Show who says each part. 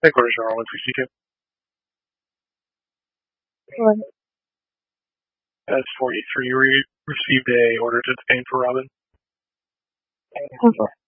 Speaker 1: Headquarters are 162. That's 43. You received a order to detain for Robin.
Speaker 2: Okay.